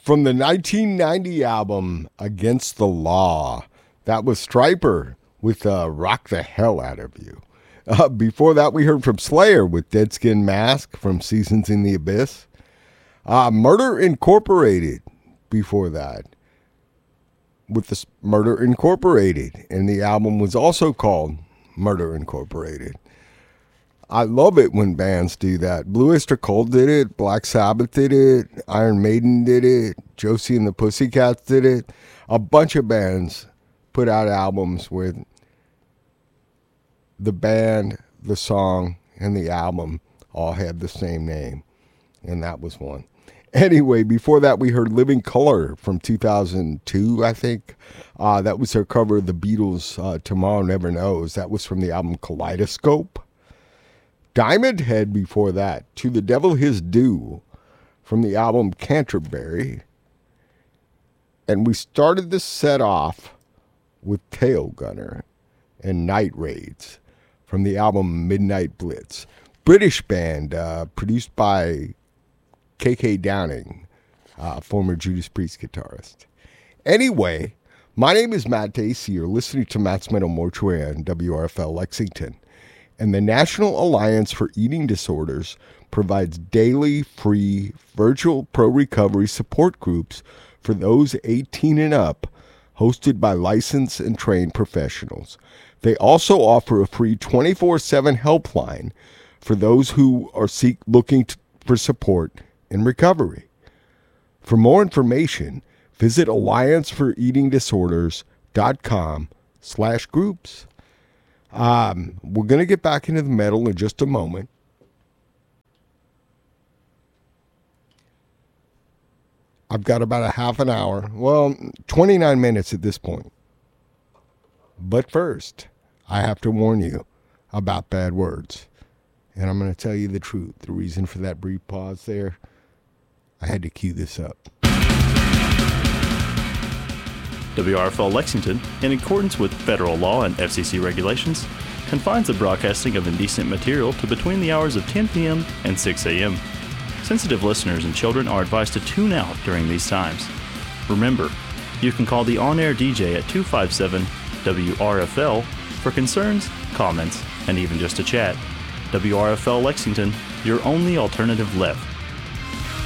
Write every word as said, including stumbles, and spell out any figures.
from the nineteen ninety album Against the Law. That was Stryper with uh, Rock the Hell Out of You. Uh, before that, we heard from Slayer with Dead Skin Mask from Seasons in the Abyss. Uh, Murder Incorporated before that with the Murder Incorporated. And the album was also called Murder Incorporated. I love it when bands do that. Blue Oyster Cult did it. Black Sabbath did it. Iron Maiden did it. Josie and the Pussycats did it. A bunch of bands put out albums where the band, the song, and the album all had the same name. And that was one. Anyway, before that, we heard Living Colour from two thousand two, I think. Uh, that was their cover of the Beatles' uh, Tomorrow Never Knows. That was from the album Kaleidoscope. Diamond Head before that, To the Devil His Due, from the album Canterbury. And we started the set off with Tail Gunner and Night Raids from the album Midnight Blitz. British band uh, produced by K K Downing, uh, former Judas Priest guitarist. Anyway, my name is Matt Dacey. You're listening to Matt's Metal Mortuary on W R F L Lexington. And the National Alliance for Eating Disorders provides daily free virtual pro-recovery support groups for those eighteen and up, hosted by licensed and trained professionals. They also offer a free twenty-four seven helpline for those who are seek looking to, for support in recovery. For more information, visit alliance for eating disorders dot com slash groups. Um, we're going to get back into the metal in just a moment. I've got about a half an hour. Well, twenty-nine minutes at this point. But first, I have to warn you about bad words. And I'm going to tell you the truth. The reason for that brief pause there, I had to cue this up. W R F L Lexington, in accordance with federal law and F C C regulations, confines the broadcasting of indecent material to between the hours of ten p.m. and six a.m. Sensitive listeners and children are advised to tune out during these times. Remember, you can call the on-air D J at two five seven W R F L for concerns, comments, and even just a chat. W R F L Lexington, your only alternative left